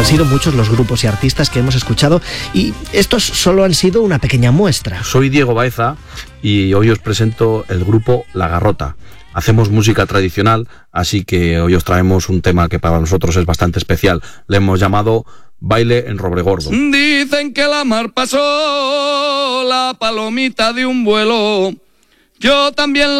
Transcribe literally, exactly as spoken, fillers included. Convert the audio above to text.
Han sido muchos los grupos y artistas que hemos escuchado y estos solo han sido una pequeña muestra. Soy Diego Baeza y hoy os presento el grupo La Garrota. Hacemos música tradicional, así que hoy os traemos un tema que para nosotros es bastante especial. Le hemos llamado Baile en Robregordo. Dicen que la mar pasó la palomita de un vuelo. Yo también la